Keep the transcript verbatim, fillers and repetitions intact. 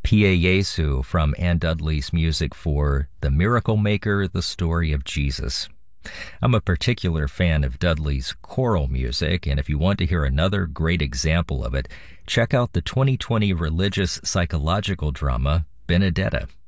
Pie Jesu from Ann Dudley's music for The Miracle Maker, The Story of Jesus. I'm a particular fan of Dudley's choral music, and if you want to hear another great example of it, check out the twenty twenty religious psychological drama, Benedetta.